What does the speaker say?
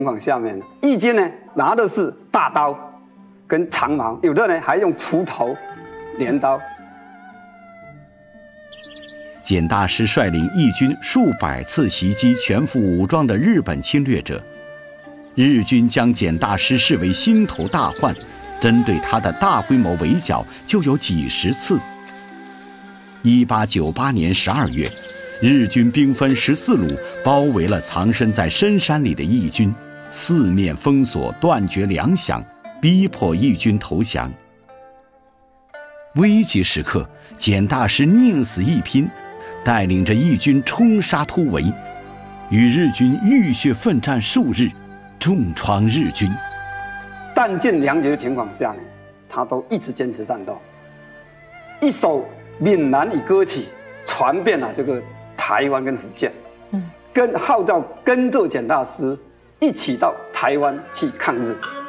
况下面，义军呢拿的是大刀跟长矛，有的呢还用锄头、镰刀。 简大师率领义军数百次袭击全副武装的日本侵略者，日军将简大师视为心头大患，针对他的大规模围剿就有几十次。1898年12月，日军兵分14路包围了藏身在深山里的义军，四面封锁，断绝粮饷，逼迫义军投降。危急时刻，简大师宁死一拼，带领着义军冲杀突围，与日军浴血奋战数日，重创日军。 弹尽粮绝的情况下呢，他都一直坚持战斗。一首闽南语歌曲传遍了这个台湾跟福建，跟号召跟着简大师一起到台湾去抗日。